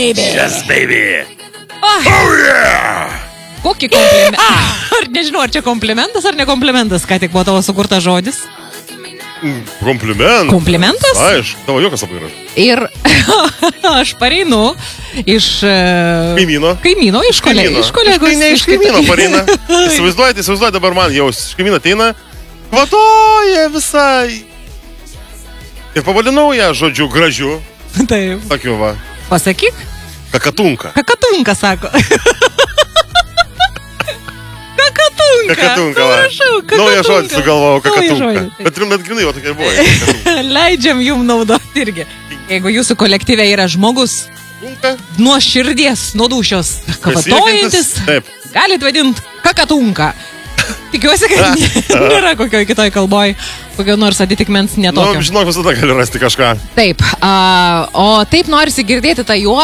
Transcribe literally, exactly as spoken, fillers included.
baby. Yes, baby. Oh, Oh, yeah. kokį komplimentą. Ar nežinau, ar čia komplimentas, ar ne komplimentas, ką tik buvo tavo sukurtas žodis. Komplimentas. Komplimentas? Aišku, tavo juokas labai yra. Ir aš pareinu iš... Kaimyno. Kaimyno, iš, kole, iš kolegos. Iš, ne iš kaimyno pareina. Įsivaizduojate, įsivaizduojate dabar man, jau iš kaimyno ateina, kvatoja visai. Ir pavadinau ją žodžiu gražiu. Taip. Sakiau, va. Pasakyk. Kakatunka. Kakatunka, sako. Kakatunka. Kakatunka, va. Prašau, kakatunka. Naują žodį sugalvojau, Naują kakatunka. žodį. Bet, bet grinai, va tokia buvo. Leidžiam jum naudoti irgi. Jeigu jūsų kolektyve yra žmogus Tunka. nuo širdies, nuo dūšios, kvatojantis, Taip. galit vadinti kakatunka. Tikiuosi, kad nėra kokioje kitoj kalboj, kokio nors atitikmens netokio. Nu, žinok, visada gali rasti kažką. Taip, a, o taip norisi girdėti tą juoką.